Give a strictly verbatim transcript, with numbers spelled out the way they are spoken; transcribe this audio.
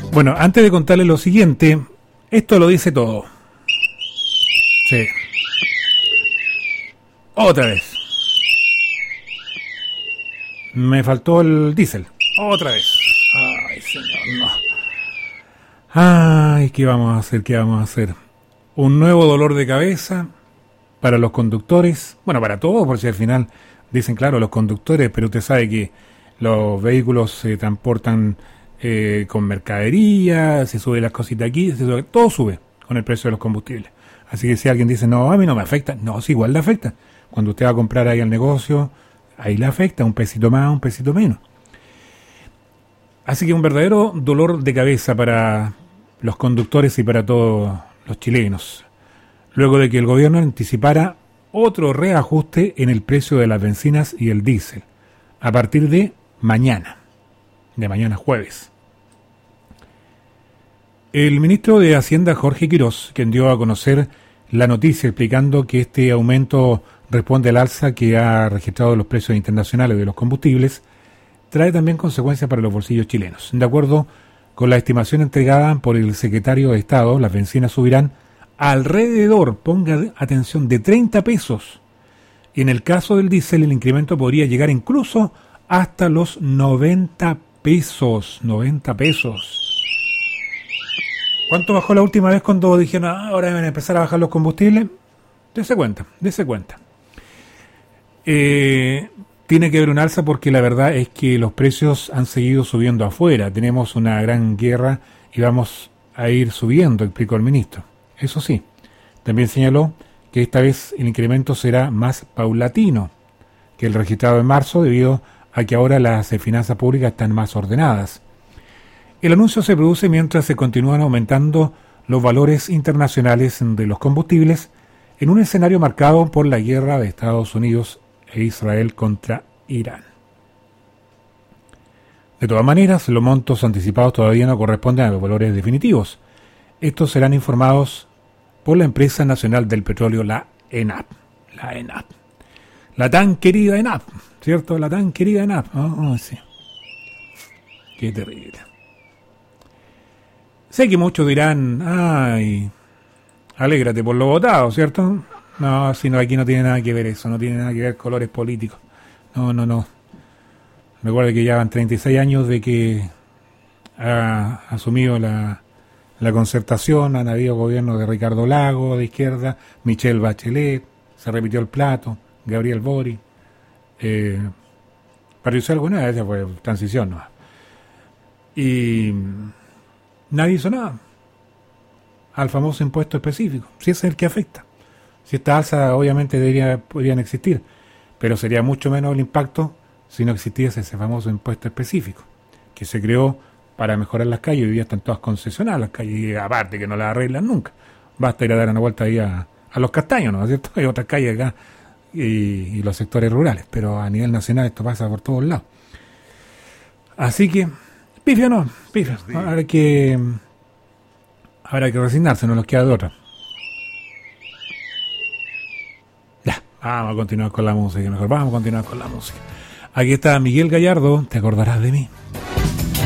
Bueno, antes de contarles lo siguiente, esto lo dice todo. Sí. Otra vez. Me faltó el diésel. Otra vez. Ay, señor, no. Ay, ¿qué vamos a hacer? ¿Qué vamos a hacer? Un nuevo dolor de cabeza para los conductores. Bueno, para todos, por si al final dicen, claro, los conductores, pero usted sabe que los vehículos se transportan eh, con mercadería, se sube las cositas aquí, se sube, todo sube con el precio de los combustibles. Así que si alguien dice, no, a mí no me afecta, no, sí, igual le afecta. Cuando usted va a comprar ahí al negocio, ahí le afecta, un pesito más, un pesito menos. Así que un verdadero dolor de cabeza para los conductores y para todos los chilenos. Luego de que el gobierno anticipara otro reajuste en el precio de las bencinas y el diésel, a partir de mañana, de mañana jueves. El ministro de Hacienda, Jorge Quirós, quien dio a conocer la noticia explicando que este aumento responde al alza que ha registrado los precios internacionales de los combustibles, trae también consecuencias para los bolsillos chilenos. De acuerdo con la estimación entregada por el secretario de Estado, las bencinas subirán alrededor, ponga atención, de treinta pesos. Y en el caso del diésel, el incremento podría llegar incluso hasta los noventa pesos. noventa pesos. ¿Cuánto bajó la última vez cuando dijeron, ah, ahora deben empezar a bajar los combustibles? Dese cuenta, dese cuenta. Eh, tiene que haber un alza porque la verdad es que los precios han seguido subiendo afuera. Tenemos una gran guerra y vamos a ir subiendo, explicó el ministro. Eso sí, también señaló que esta vez el incremento será más paulatino que el registrado en marzo debido a que ahora las finanzas públicas están más ordenadas. El anuncio se produce mientras se continúan aumentando los valores internacionales de los combustibles en un escenario marcado por la guerra de Estados Unidos e Israel contra Irán. De todas maneras, los montos anticipados todavía no corresponden a los valores definitivos. Estos serán informados por la empresa nacional del petróleo, la ENAP. La ENAP. La tan querida ENAP, ¿cierto? La tan querida ENAP. Oh, oh, sí. Qué terrible. Sé que muchos dirán, ay, alégrate por lo votado, ¿cierto? No, si no, aquí no tiene nada que ver eso, no tiene nada que ver colores políticos. No, no, no. Recuerda que ya van treinta y seis años de que ha asumido la, la concertación, han habido gobiernos de Ricardo Lagos, de izquierda, Michelle Bachelet, se repitió el plato, Gabriel Boric, eh, pareció alguna vez, fue transición, ¿no? Y nadie hizo nada al famoso impuesto específico, si ese es el que afecta. Si esta alza obviamente debería, podrían existir, pero sería mucho menos el impacto si no existiese ese famoso impuesto específico, que se creó para mejorar las calles. Hoy día están todas concesionadas las calles, y aparte que no las arreglan nunca. Basta ir a dar una vuelta ahí a, a Los Castaños, ¿no es cierto? Hay otras calles acá y, y los sectores rurales, pero a nivel nacional esto pasa por todos lados. Así que, pifia no, pifia. Habrá que, habrá que resignarse, no nos queda de otra. Ya, vamos a continuar con la música, mejor vamos a continuar con la música. Aquí está Miguel Gallardo, te acordarás de mí.